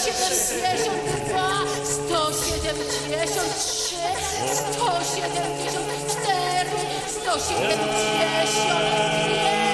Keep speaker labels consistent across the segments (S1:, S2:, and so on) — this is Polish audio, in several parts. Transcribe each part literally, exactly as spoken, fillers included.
S1: siedemdziesiąt dwa, sto siedemdziesiąt trzy, sto siedemdziesiąt cztery, sto siedemdziesiąt pięć.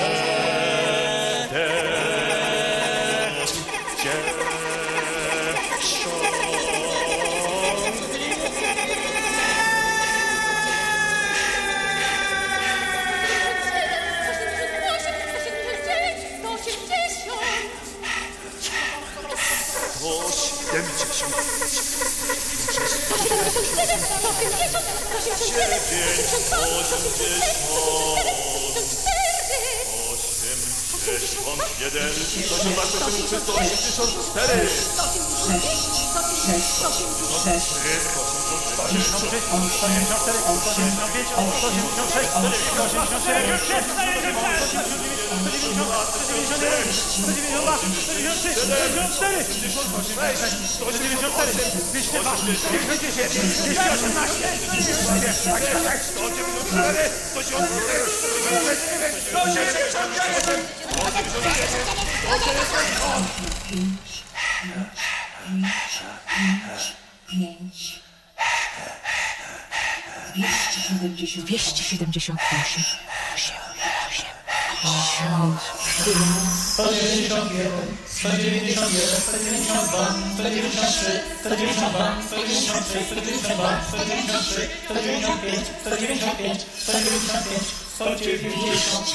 S2: Jeden, sto osiemdziesiąt cztery, sto
S3: Dwieście siedemdziesiąt osiem.
S4: sto dziewięćdziesiąt jeden, sto dziewięćdziesiąt jeden, sto dziewięćdziesiąt dwa, sto dziewięćdziesiąt trzy, sto dziewięćdziesiąt dwa, sto dziewięćdziesiąt trzy, sto dziewięćdziesiąt dwa, sto dziewięćdziesiąt trzy, sto dziewięćdziesiąt pięć, sto dziewięćdziesiąt pięć, sto dziewięćdziesiąt pięć, sto dziewięćdziesiąt